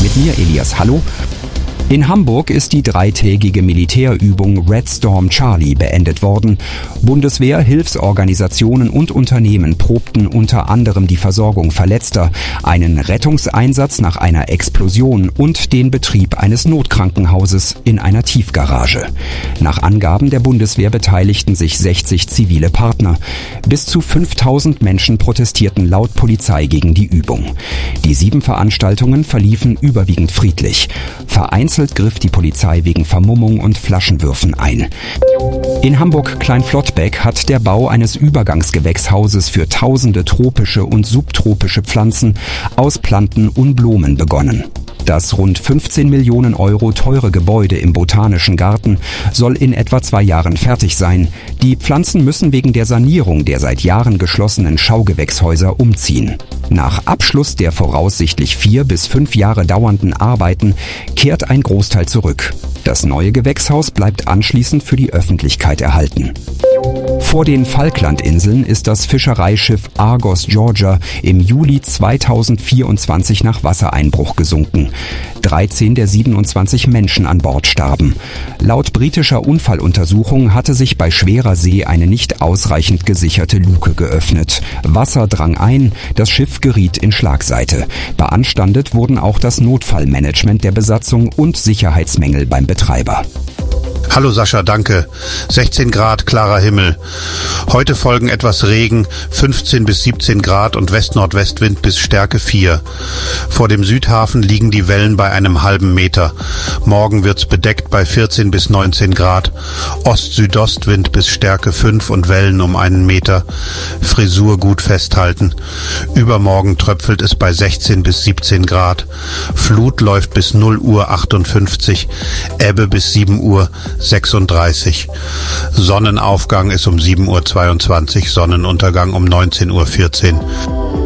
Mit mir Elias Hallo. In Hamburg ist die dreitägige Militärübung Red Storm Charlie beendet worden. Bundeswehr, Hilfsorganisationen und Unternehmen probten unter anderem die Versorgung Verletzter, einen Rettungseinsatz nach einer Explosion und den Betrieb eines Notkrankenhauses in einer Tiefgarage. Nach Angaben der Bundeswehr beteiligten sich 60 zivile Partner. Bis zu 5000 Menschen protestierten laut Polizei gegen die Übung. Die 7 Veranstaltungen verliefen überwiegend friedlich. Vereinzelt griff die Polizei wegen Vermummung und Flaschenwürfen ein. In Hamburg-Kleinflottbeck hat der Bau eines Übergangsgewächshauses für tausende tropische und subtropische Pflanzen aus Planten und Blumen begonnen. Das rund 15 Millionen Euro teure Gebäude im Botanischen Garten soll in etwa 2 Jahren fertig sein. Die Pflanzen müssen wegen der Sanierung der seit Jahren geschlossenen Schaugewächshäuser umziehen. Nach Abschluss der voraussichtlich 4 bis 5 Jahre dauernden Arbeiten kehrt ein Großteil zurück. Das neue Gewächshaus bleibt anschließend für die Öffentlichkeit erhalten. Vor den Falklandinseln ist das Fischereischiff Argos Georgia im Juli 2024 nach Wassereinbruch gesunken. 13 der 27 Menschen an Bord starben. Laut britischer Unfalluntersuchung hatte sich bei schwerer See eine nicht ausreichend gesicherte Luke geöffnet. Wasser drang ein, das Schiff geriet in Schlagseite. Beanstandet wurden auch das Notfallmanagement der Besatzung und Sicherheitsmängel beim Betreiber. Hallo Sascha, danke. 16 Grad, klarer Himmel. Heute folgen etwas Regen, 15 bis 17 Grad und West-Nordwestwind bis Stärke 4. Vor dem Südhafen liegen die Wellen bei einem halben Meter. Morgen wird's bedeckt bei 14 bis 19 Grad. Ost-Südostwind bis Stärke 5 und Wellen um 1 Meter. Frisur gut festhalten. Übermorgen tröpfelt es bei 16 bis 17 Grad. Flut läuft bis 0 Uhr 58, Ebbe bis 7 Uhr 36. Sonnenaufgang ist um 7:22 Uhr, Sonnenuntergang um 19:14 Uhr.